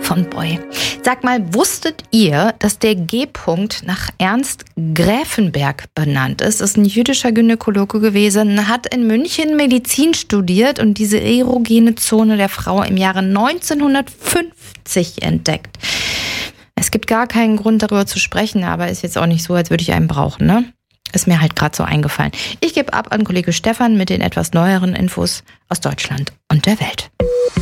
von Boy. Sag mal, wusstet ihr, dass der G-Punkt nach Ernst Gräfenberg benannt ist? Das ist ein jüdischer Gynäkologe gewesen, hat in München Medizin studiert und diese erogene Zone der Frau im Jahre 1950 entdeckt. Es gibt gar keinen Grund, darüber zu sprechen, aber ist jetzt auch nicht so, als würde ich einen brauchen, ne? Ist mir halt gerade so eingefallen. Ich gebe ab an Kollege Stefan mit den etwas neueren Infos aus Deutschland und der Welt.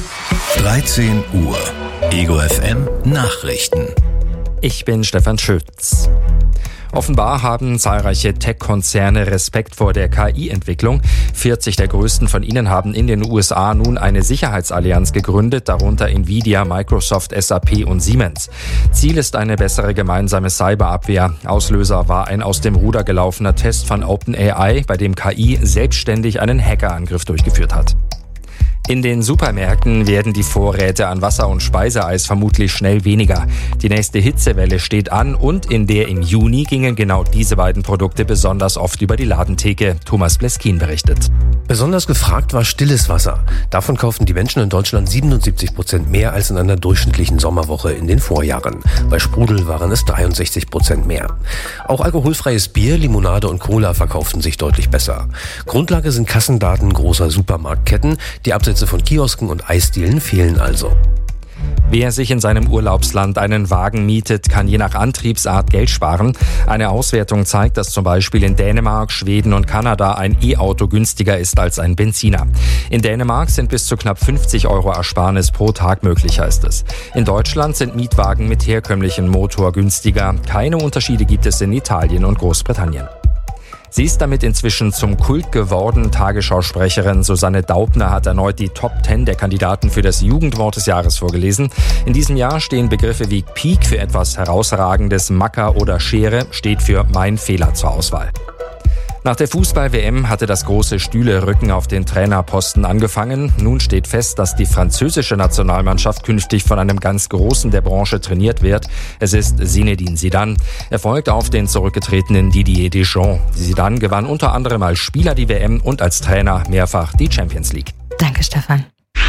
13 Uhr. Ego FM Nachrichten. Ich bin Stefan Schütz. Offenbar haben zahlreiche Tech-Konzerne Respekt vor der KI-Entwicklung. 40 der größten von ihnen haben in den USA nun eine Sicherheitsallianz gegründet, darunter Nvidia, Microsoft, SAP und Siemens. Ziel ist eine bessere gemeinsame Cyberabwehr. Auslöser war ein aus dem Ruder gelaufener Test von OpenAI, bei dem KI selbstständig einen Hackerangriff durchgeführt hat. In den Supermärkten werden die Vorräte an Wasser- und Speiseeis vermutlich schnell weniger. Die nächste Hitzewelle steht an und in der im Juni gingen genau diese beiden Produkte besonders oft über die Ladentheke. Thomas Bleskin berichtet. Besonders gefragt war stilles Wasser. Davon kauften die Menschen in Deutschland 77% mehr als in einer durchschnittlichen Sommerwoche in den Vorjahren. Bei Sprudel waren es 63% mehr. Auch alkoholfreies Bier, Limonade und Cola verkauften sich deutlich besser. Grundlage sind Kassendaten großer Supermarktketten. Die Absätze von Kiosken und Eisdielen fehlen also. Wer sich in seinem Urlaubsland einen Wagen mietet, kann je nach Antriebsart Geld sparen. Eine Auswertung zeigt, dass zum Beispiel in Dänemark, Schweden und Kanada ein E-Auto günstiger ist als ein Benziner. In Dänemark sind bis zu knapp 50 € Ersparnis pro Tag möglich, heißt es. In Deutschland sind Mietwagen mit herkömmlichem Motor günstiger. Keine Unterschiede gibt es in Italien und Großbritannien. Sie ist damit inzwischen zum Kult geworden. Tagesschausprecherin Susanne Daubner hat erneut die Top 10 der Kandidaten für das Jugendwort des Jahres vorgelesen. In diesem Jahr stehen Begriffe wie Peak für etwas Herausragendes, Macker oder Schere steht für Mein Fehler zur Auswahl. Nach der Fußball-WM hatte das große Stühlerücken auf den Trainerposten angefangen. Nun steht fest, dass die französische Nationalmannschaft künftig von einem ganz Großen der Branche trainiert wird. Es ist Zinedine Zidane. Er folgt auf den zurückgetretenen Didier Deschamps. Zidane gewann unter anderem als Spieler die WM und als Trainer mehrfach die Champions League. Danke, Stefan.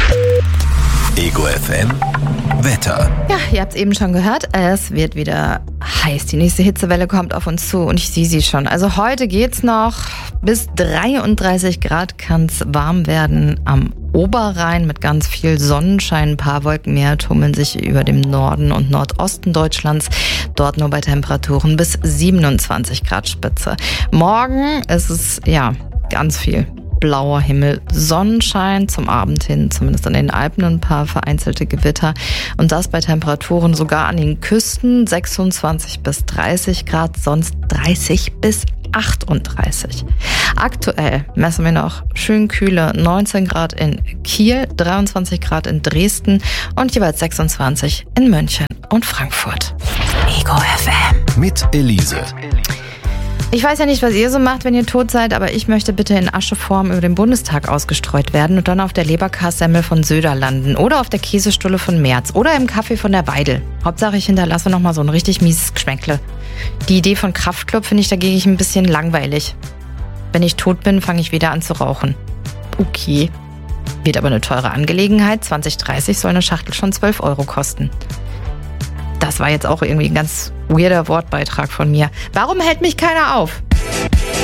Ego FM Wetter. Ja, ihr habt es eben schon gehört, es wird wieder heiß. Die nächste Hitzewelle kommt auf uns zu und ich sehe sie schon. Also heute geht's noch bis 33 Grad, kann es warm werden am Oberrhein mit ganz viel Sonnenschein. Ein paar Wolken mehr tummeln sich über dem Norden und Nordosten Deutschlands. Dort nur bei Temperaturen bis 27 Grad Spitze. Morgen ist es ganz viel blauer Himmel, Sonnenschein zum Abend hin, zumindest an den Alpen ein paar vereinzelte Gewitter und das bei Temperaturen sogar an den Küsten 26 bis 30 Grad, sonst 30 bis 38. Aktuell messen wir noch schön kühle 19 Grad in Kiel, 23 Grad in Dresden und jeweils 26 in München und Frankfurt. Ego FM. Mit Elise. Ich weiß ja nicht, was ihr so macht, wenn ihr tot seid, aber ich möchte bitte in Ascheform über den Bundestag ausgestreut werden und dann auf der Leberkassemmel von Söder landen oder auf der Käsestulle von Merz oder im Kaffee von der Weidel. Hauptsache, ich hinterlasse nochmal so ein richtig mieses Geschmäckle. Die Idee von Kraftklub finde ich dagegen ein bisschen langweilig. Wenn ich tot bin, fange ich wieder an zu rauchen. Okay. Wird aber eine teure Angelegenheit. 2030 soll eine Schachtel schon 12 € kosten. Das war jetzt auch irgendwie ein ganz weirder Wortbeitrag von mir. Warum hält mich keiner auf?